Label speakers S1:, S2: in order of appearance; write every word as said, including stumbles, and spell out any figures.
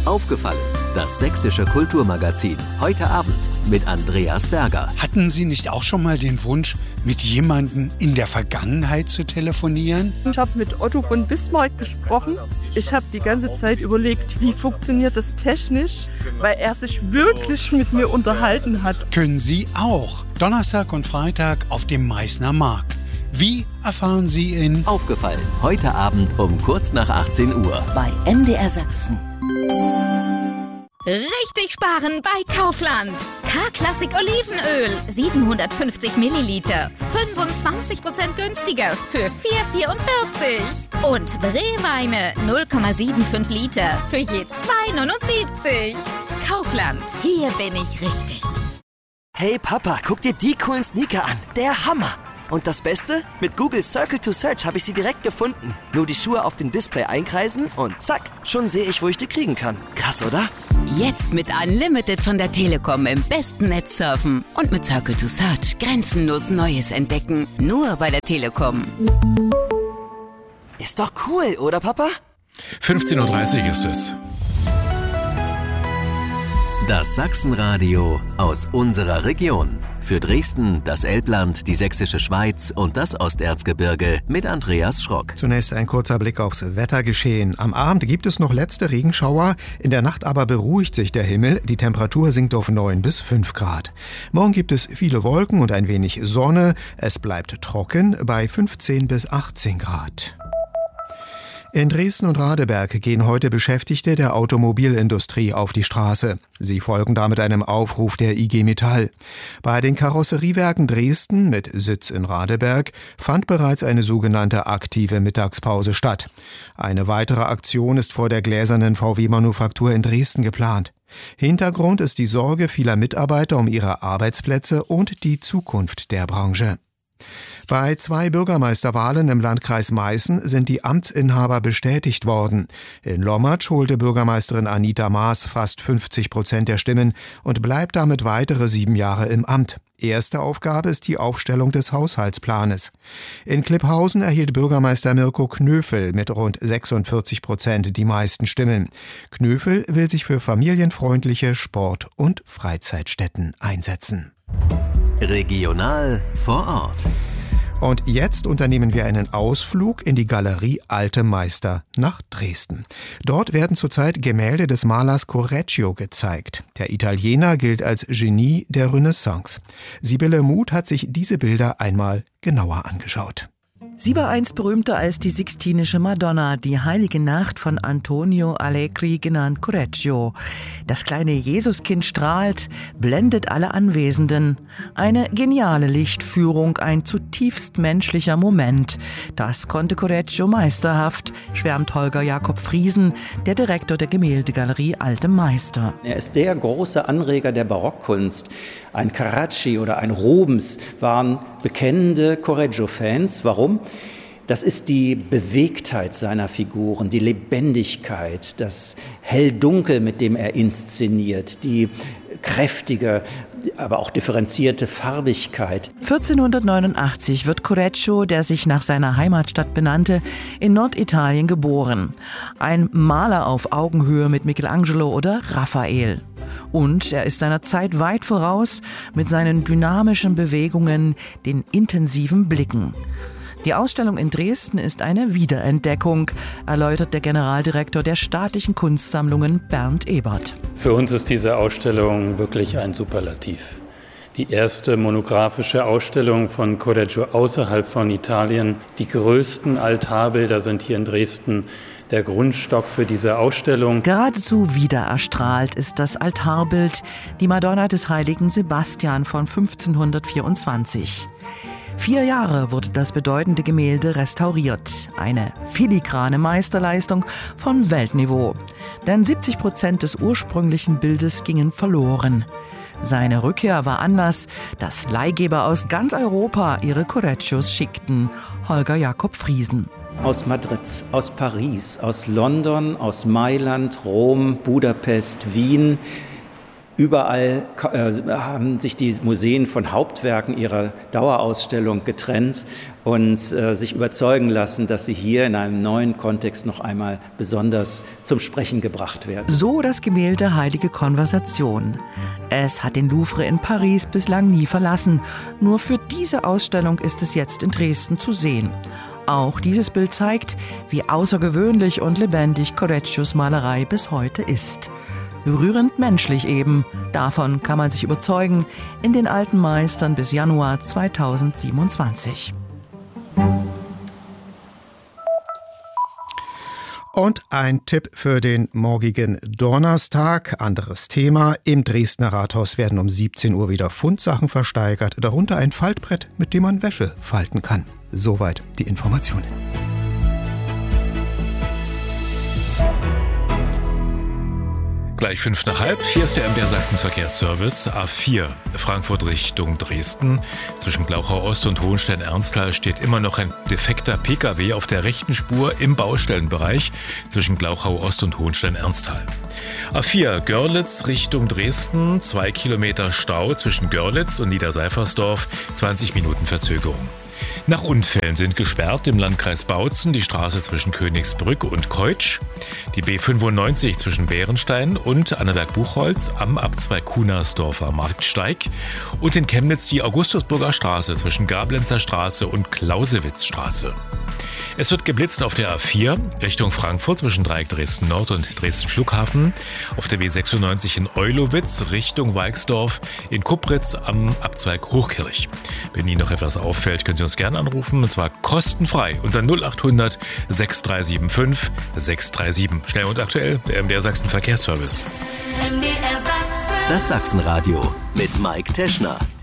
S1: Aufgefallen, das sächsische Kulturmagazin. Heute Abend mit Andreas Berger.
S2: Hatten Sie nicht auch schon mal den Wunsch, mit jemandem in der Vergangenheit zu telefonieren?
S3: Ich habe mit Otto von Bismarck gesprochen. Ich habe die ganze Zeit überlegt, wie funktioniert das technisch, weil er sich wirklich mit mir unterhalten hat.
S2: Können Sie auch. Donnerstag und Freitag auf dem Meißner Markt. Wie erfahren Sie in
S1: Aufgefallen, heute Abend um kurz nach achtzehn Uhr.
S4: Bei M D R Sachsen.
S5: Richtig sparen bei Kaufland. K-Klassik Olivenöl, siebenhundertfünfzig Milliliter, fünfundzwanzig Prozent günstiger für vier Euro vierundvierzig. Und Brewweine null Komma fünfundsiebzig Liter für je zwei Euro neunundsiebzig. Kaufland, hier bin ich richtig.
S6: Hey Papa, guck dir die coolen Sneaker an. Der Hammer. Und das Beste? Mit Google Circle to Search habe ich sie direkt gefunden. Nur die Schuhe auf dem Display einkreisen und zack, schon sehe ich, wo ich die kriegen kann. Krass, oder?
S7: Jetzt mit Unlimited von der Telekom im besten Netz surfen und mit Circle to Search grenzenlos Neues entdecken. Nur bei der Telekom.
S6: Ist doch cool, oder Papa?
S8: fünfzehn Uhr dreißig ist es.
S1: Das Sachsenradio aus unserer Region. Für Dresden, das Elbland, die Sächsische Schweiz und das Osterzgebirge mit Andreas Schrock.
S9: Zunächst ein kurzer Blick aufs Wettergeschehen. Am Abend gibt es noch letzte Regenschauer, in der Nacht aber beruhigt sich der Himmel, die Temperatur sinkt auf neun bis fünf Grad. Morgen gibt es viele Wolken und ein wenig Sonne, es bleibt trocken bei fünfzehn bis achtzehn Grad. In Dresden und Radeberg gehen heute Beschäftigte der Automobilindustrie auf die Straße. Sie folgen damit einem Aufruf der I G Metall. Bei den Karosseriewerken Dresden mit Sitz in Radeberg fand bereits eine sogenannte aktive Mittagspause statt. Eine weitere Aktion ist vor der gläsernen V W-Manufaktur in Dresden geplant. Hintergrund ist die Sorge vieler Mitarbeiter um ihre Arbeitsplätze und die Zukunft der Branche. Bei zwei Bürgermeisterwahlen im Landkreis Meißen sind die Amtsinhaber bestätigt worden. In Lommatsch holte Bürgermeisterin Anita Maas fast fünfzig Prozent der Stimmen und bleibt damit weitere sieben Jahre im Amt. Erste Aufgabe ist die Aufstellung des Haushaltsplanes. In Klipphausen erhielt Bürgermeister Mirko Knöfel mit rund sechsundvierzig Prozent die meisten Stimmen. Knöfel will sich für familienfreundliche Sport- und Freizeitstätten einsetzen.
S1: Regional vor Ort.
S9: Und jetzt unternehmen wir einen Ausflug in die Galerie Alte Meister nach Dresden. Dort werden zurzeit Gemälde des Malers Correggio gezeigt. Der Italiener gilt als Genie der Renaissance. Sibylle Muth hat sich diese Bilder einmal genauer angeschaut.
S10: Sie war einst berühmter als die Sixtinische Madonna, die Heilige Nacht von Antonio Allegri, genannt Correggio. Das kleine Jesuskind strahlt, blendet alle Anwesenden. Eine geniale Lichtführung, ein zutiefst menschlicher Moment. Das konnte Correggio meisterhaft, schwärmt Holger Jakob Friesen, der Direktor der Gemäldegalerie Alte Meister.
S11: Er ist der große Anreger der Barockkunst. Ein Carracci oder ein Rubens waren bekennende Correggio-Fans. Warum? Das ist die Bewegtheit seiner Figuren, die Lebendigkeit, das Hell-Dunkel, mit dem er inszeniert, die kräftige, aber auch differenzierte Farbigkeit.
S10: vierzehnhundertneunundachtzig wird Correggio, der sich nach seiner Heimatstadt benannte, in Norditalien geboren. Ein Maler auf Augenhöhe mit Michelangelo oder Raphael. Und er ist seiner Zeit weit voraus mit seinen dynamischen Bewegungen, den intensiven Blicken. Die Ausstellung in Dresden ist eine Wiederentdeckung, erläutert der Generaldirektor der Staatlichen Kunstsammlungen Bernd Ebert.
S12: Für uns ist diese Ausstellung wirklich ein Superlativ. Die erste monographische Ausstellung von Correggio außerhalb von Italien. Die größten Altarbilder sind hier in Dresden der Grundstock für diese Ausstellung.
S10: Geradezu wiedererstrahlt ist das Altarbild, die Madonna des heiligen Sebastian von fünfzehnhundertvierundzwanzig. Vier Jahre wurde das bedeutende Gemälde restauriert. Eine filigrane Meisterleistung von Weltniveau. Denn siebzig Prozent des ursprünglichen Bildes gingen verloren. Seine Rückkehr war Anlass, dass Leihgeber aus ganz Europa ihre Correggios schickten. Holger Jakob Friesen.
S11: Aus Madrid, aus Paris, aus London, aus Mailand, Rom, Budapest, Wien. Überall äh, haben sich die Museen von Hauptwerken ihrer Dauerausstellung getrennt und äh, sich überzeugen lassen, dass sie hier in einem neuen Kontext noch einmal besonders zum Sprechen gebracht werden.
S10: So das Gemälde Heilige Konversation. Es hat den Louvre in Paris bislang nie verlassen. Nur für diese Ausstellung ist es jetzt in Dresden zu sehen. Auch dieses Bild zeigt, wie außergewöhnlich und lebendig Correggios Malerei bis heute ist. Berührend menschlich eben. Davon kann man sich überzeugen in den Alten Meistern bis Januar zweitausendsiebenundzwanzig.
S9: Und ein Tipp für den morgigen Donnerstag. Anderes Thema. Im Dresdner Rathaus werden um siebzehn Uhr wieder Fundsachen versteigert. Darunter ein Faltbrett, mit dem man Wäsche falten kann. Soweit die Informationen.
S8: Gleich fünf nach halb. Hier ist der M D R Sachsen Verkehrsservice. A vier, Frankfurt Richtung Dresden. Zwischen Glauchau Ost und Hohenstein-Ernsthal steht immer noch ein defekter P K W auf der rechten Spur im Baustellenbereich zwischen Glauchau Ost und Hohenstein-Ernsthal. A vier, Görlitz Richtung Dresden. Zwei Kilometer Stau zwischen Görlitz und Niederseifersdorf. zwanzig Minuten Verzögerung. Nach Unfällen sind gesperrt im Landkreis Bautzen die Straße zwischen Königsbrück und Keutsch, die B fünfundneunzig zwischen Bärenstein und Annaberg-Buchholz am Abzweig Kunersdorfer Marktsteig und in Chemnitz die Augustusburger Straße zwischen Gablenzer Straße und Clausewitz-Straße. Es wird geblitzt auf der A vier Richtung Frankfurt zwischen Dreieck Dresden Nord und Dresden Flughafen, auf der B sechsundneunzig in Eulowitz Richtung Weixdorf, in Kupritz am Abzweig Hochkirch. Wenn Ihnen noch etwas auffällt, können Sie uns gerne anrufen, und zwar kostenfrei unter null achthundert sechs drei sieben fünf sechs drei sieben. Schnell und aktuell, der M D R Sachsen Verkehrsservice.
S1: Das Sachsenradio mit Mike Teschner.